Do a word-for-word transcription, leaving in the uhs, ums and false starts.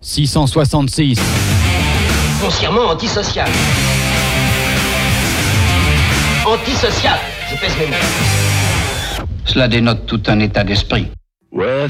six cent soixante-six. Foncièrement antisocial. Antisocial, je pèse mes mots. Cela dénote tout un état d'esprit. Ouais.